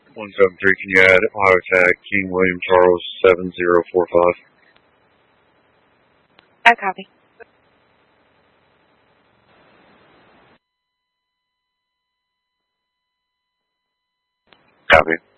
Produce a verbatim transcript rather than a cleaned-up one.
one seven three, can you add Ohio tag King William Charles seven zero four five? I copy. Copy.